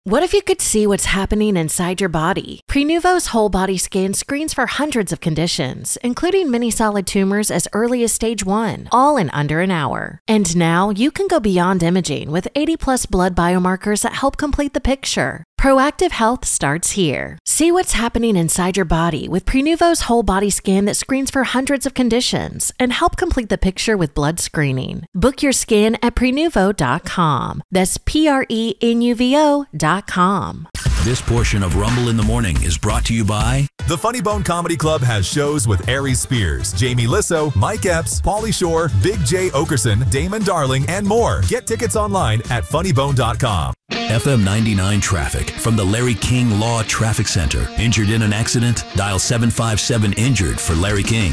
What if you could see what's happening inside your body? Prenuvo's whole body scan screens for hundreds of conditions, including many solid tumors as early as stage 1, all in under an hour. And now you can go beyond imaging with 80+ blood biomarkers that help complete the picture. Proactive health starts here. See what's happening inside your body with Prenuvo's whole body scan that screens for hundreds of conditions and help complete the picture with blood screening. Book your scan at Prenuvo.com. That's Prenuvo.com. This portion of Rumble in the Morning is brought to you by The Funny Bone Comedy Club has shows with Aries Spears, Jamie Lissow, Mike Epps, Pauly Shore, Big J. Okerson, Damon Darling, and more. Get tickets online at funnybone.com. FM 99 traffic from the Larry King Law Traffic Center. Injured in an accident? Dial 757-INJURED for Larry King.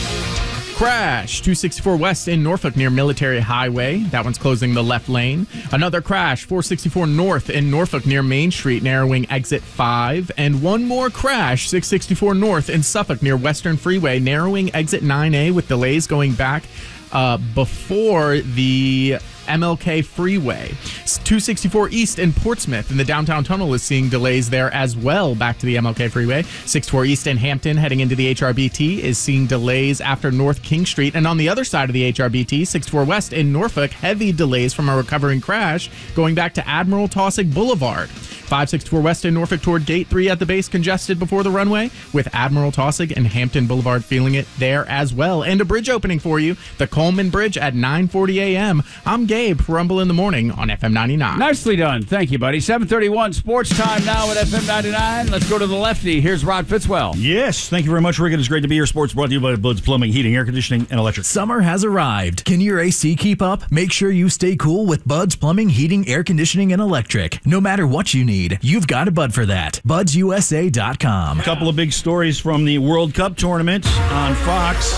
Crash, 264 West in Norfolk near Military Highway. That one's closing the left lane. Another crash, 464 North in Norfolk near Main Street, narrowing exit 5. And one more crash, 664 North in Suffolk near Western Freeway, narrowing exit 9A with delays going back before the MLK Freeway. 264 East in Portsmouth in the downtown tunnel is seeing delays there as well back to the MLK Freeway. 64 East in Hampton heading into the HRBT is seeing delays after North King Street. And on the other side of the HRBT, 64 West in Norfolk, heavy delays from a recovering crash going back to Admiral Taussig Boulevard. 564 West in Norfolk toward Gate 3 at the base congested before the runway, with Admiral Taussig and Hampton Boulevard feeling it there as well. And a bridge opening for you, the Coleman Bridge at 9:40 a.m. I'm Gabe, Rumble in the Morning on FM 99. Nicely done. Thank you, buddy. 7:31 sports time now at FM 99. Let's go to the lefty. Here's Rod Fitzwell. Yes, thank you very much, Rick. It is great to be here. Sports brought to you by Bloods Plumbing, Heating, Air Conditioning, and Electric. Summer has arrived. Can your AC keep up? Make sure you stay cool with Bud's Plumbing, Heating, Air Conditioning, and Electric. No matter what you need, you've got a Bud for that. BudsUSA.com. A couple of big stories from the World Cup tournament on Fox.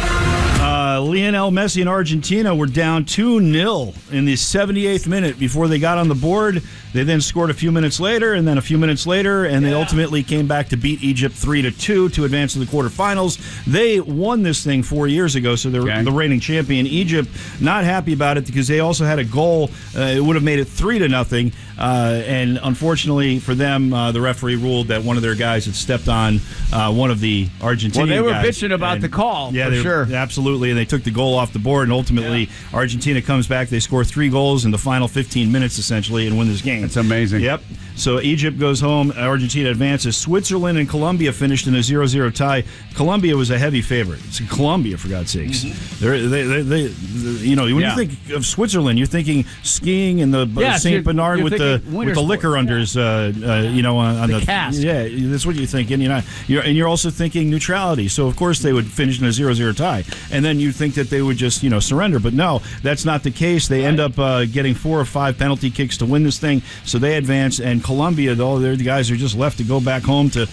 Lionel Messi and Argentina were down 2-0 in the 78th minute before they got on the board. They then scored a few minutes later, and then a few minutes later, and they ultimately came back to beat Egypt 3-2 to advance to the quarterfinals. They won this thing 4 years ago, so they're the reigning champion. Egypt not happy about it because they also had a goal. It would have made it 3-0, and unfortunately for them, the referee ruled that one of their guys had stepped on one of the Argentinian guys. Well, they were bitching about the call, yeah, for sure. Absolutely, and they took the goal off the board, and ultimately Argentina comes back. They score 3 goals in the final 15 minutes, essentially, and win this game. That's amazing. Yep. So Egypt goes home. Argentina advances. Switzerland and Colombia finished in a 0-0 tie. Colombia was a heavy favorite. It's Colombia, for God's sakes. Mm-hmm. They when you think of Switzerland, you're thinking skiing in the Saint Bernard with the liquor unders. On the cast. Yeah, that's what you're thinking. You're also thinking neutrality. So of course they would finish in a 0-0 tie, and then you think that they would just surrender. But no, that's not the case. They end up getting 4 or 5 penalty kicks to win this thing. So they advance, and Colombia, though, the guys are just left to go back home to